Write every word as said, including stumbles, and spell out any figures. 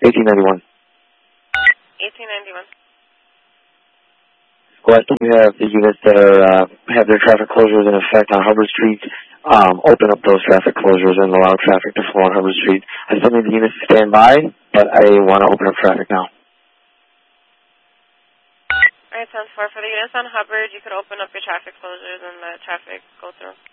eighteen ninety-one. eighteen ninety-one. West, we have the units that are, uh, have their traffic closures in effect on Hubbard Street. Um, open up those traffic closures and allow traffic to flow on Hubbard Street. I still need the units to stand by, but I want to open up traffic now. All right, sounds four. For the units on Hubbard, you could open up your traffic closures and let traffic go through.